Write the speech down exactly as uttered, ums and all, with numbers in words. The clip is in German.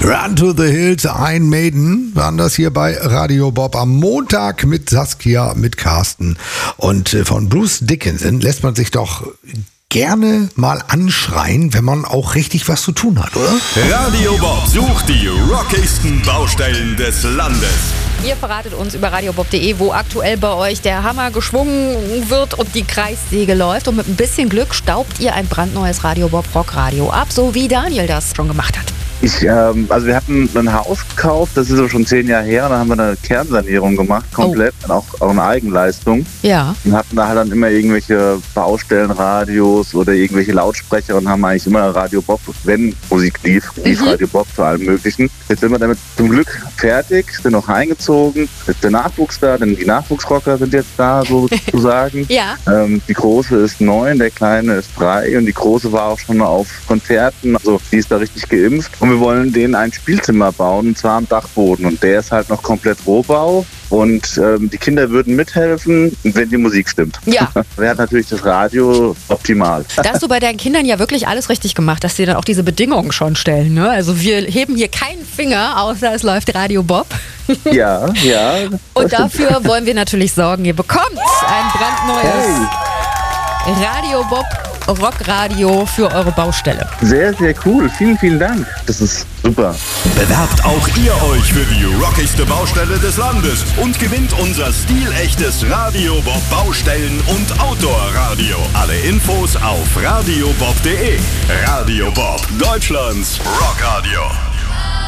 Run to the Hills, Iron Maiden waren das hier bei Radio Bob am Montag mit Saskia, mit Carsten. Und von Bruce Dickinson lässt man sich doch gerne mal anschreien, wenn man auch richtig was zu tun hat, oder? Radio Bob sucht die rockigsten Baustellen des Landes. Ihr verratet uns über radiobob punkt de, wo aktuell bei euch der Hammer geschwungen wird und die Kreissäge läuft. Und mit ein bisschen Glück staubt ihr ein brandneues Radio Bob Rockradio ab, so wie Daniel das schon gemacht hat. Ich, ähm, also wir hatten ein Haus gekauft, das ist aber schon zehn Jahre her, und dann haben wir eine Kernsanierung gemacht, komplett, oh. auch, auch eine Eigenleistung. Ja. Und hatten da halt dann immer irgendwelche Baustellenradios oder irgendwelche Lautsprecher und haben eigentlich immer Radio Bob, wenn Musik lief, lief mhm. Radio Bob zu allem Möglichen. Jetzt sind wir damit zum Glück fertig, sind noch eingezogen, jetzt ist der Nachwuchs da, denn die Nachwuchsrocker sind jetzt da, sozusagen. Ja. Ähm, die Große ist neun, der Kleine ist drei und die Große war auch schon mal auf Konzerten, also die ist da richtig geimpft. Und wir wollen denen ein Spielzimmer bauen, und zwar am Dachboden. Und der ist halt noch komplett Rohbau. Und ähm, die Kinder würden mithelfen, wenn die Musik stimmt. Ja. Wäre natürlich das Radio optimal. Da hast du bei deinen Kindern ja wirklich alles richtig gemacht, dass sie dann auch diese Bedingungen schon stellen. Ne? Also wir heben hier keinen Finger, außer es läuft Radio Bob. Ja, ja. Und dafür wollen wir natürlich sorgen. Ihr bekommt ein brandneues hey. Radio Bob Rockradio für eure Baustelle. Sehr, sehr cool. Vielen, vielen Dank. Das ist super. Bewerbt auch ihr euch für die rockigste Baustelle des Landes und gewinnt unser stilechtes Radio Bob Baustellen- und Outdoor-Radio. Alle Infos auf radiobob punkt de. Radio Bob, Deutschlands Rockradio.